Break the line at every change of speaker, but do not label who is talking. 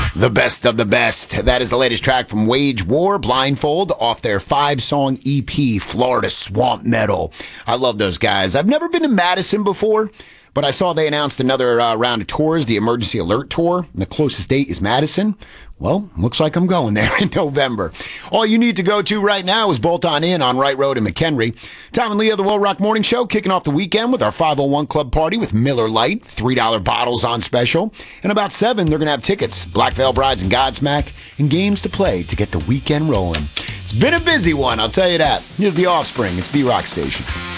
The best of the best. That is the latest track from Wage War, Blindfold, off their 5-song EP, Florida Swamp Metal. I love those guys. I've never been to Madison before, but I saw they announced another round of tours, the Emergency Alert Tour, and the closest date is Madison. Well, looks like I'm going there in November. All you need to go to right now is Bolt On In on Wright Road in McHenry. Tom and Leah, the Will Rock Morning Show, kicking off the weekend with our 501 Club Party with Miller Lite, $3 bottles on special. And about 7, they're going to have tickets, Black Veil Brides and Godsmack, and games to play to get the weekend rolling. It's been a busy one, I'll tell you that. Here's The Offspring. It's The Rock Station.